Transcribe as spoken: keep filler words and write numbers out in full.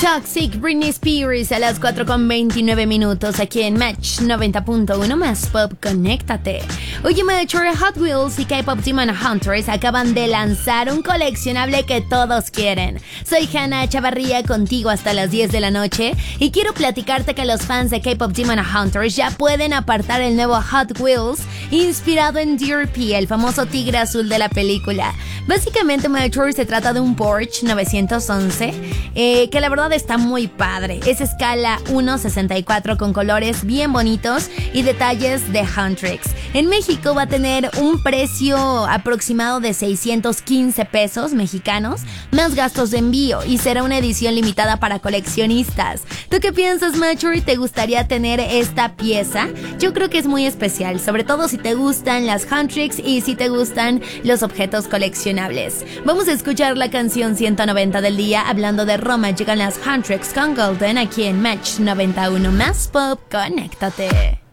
Toxic, Britney Spears a las cuatro con veintinueve minutos aquí en Match noventa punto uno más Pop, conéctate. Oye, Mature, Hot Wheels y K-Pop Demon Hunters acaban de lanzar un coleccionable que todos quieren. Soy Hannah Chavarría contigo hasta las diez de la noche y quiero platicarte que los fans de K-Pop Demon Hunters ya pueden apartar el nuevo Hot Wheels inspirado en D R P, el famoso tigre azul de la película. Básicamente, Mature, se trata de un Porsche novecientos once eh, que la verdad está muy padre. Es escala uno sesenta y cuatro con colores bien bonitos y detalles de Huntrix. En México va a tener un precio aproximado de seiscientos quince pesos mexicanos más gastos de envío y será una edición limitada para coleccionistas. ¿Tú qué piensas, Mature? ¿Te gustaría tener esta pieza? Yo creo que es muy especial, sobre todo si te gustan las Huntrix y si te gustan los objetos coleccionables. Vamos a escuchar la canción ciento noventa del día. Hablando de Roma, llegan las Huntrix con Golden aquí en Match noventa y uno más Pop, conéctate.